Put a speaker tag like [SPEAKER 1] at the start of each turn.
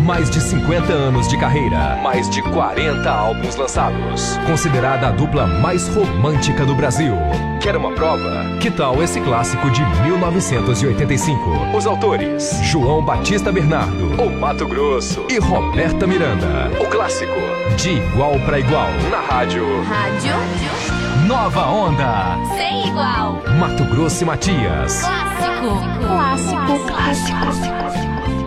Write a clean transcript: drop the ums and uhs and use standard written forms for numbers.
[SPEAKER 1] Mais de 50 anos de carreira, mais de 40 álbuns lançados. Considerada a dupla mais romântica do Brasil. Quer uma prova? Que tal esse clássico de 1985? Os autores: João Batista Bernardo, O Mato Grosso, e Roberta Miranda. O clássico, De Igual pra Igual, na rádio Nova Onda.
[SPEAKER 2] Sem igual.
[SPEAKER 1] Mato Grosso e Matias.
[SPEAKER 2] Clássico.
[SPEAKER 3] Clássico.